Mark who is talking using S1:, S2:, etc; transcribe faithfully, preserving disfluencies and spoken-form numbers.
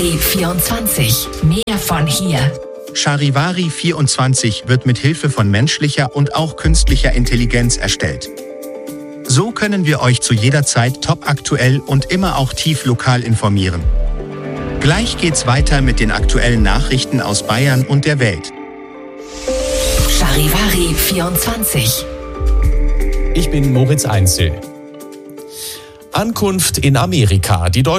S1: Charivari vierundzwanzig. Mehr von hier.
S2: Charivari vierundzwanzig wird mit Hilfe von menschlicher und auch künstlicher Intelligenz erstellt. So können wir euch zu jeder Zeit topaktuell und immer auch tief lokal informieren. Gleich geht's weiter mit den aktuellen Nachrichten aus Bayern und der Welt.
S1: Charivari vierundzwanzig.
S3: Ich bin Moritz Einzel. Ankunft in Amerika. Die